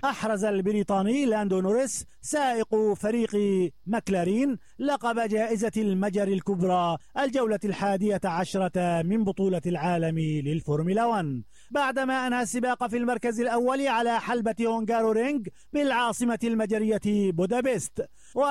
أحرز البريطاني لاندو نوريس سائق فريق ماكلارين لقب جائزة المجر الكبرى الجولة 11 من بطولة العالم للفورمولا 1 بعدما أنهى السباق في المركز الأول على حلبة هونغارو رينج بالعاصمة المجرية بودابست.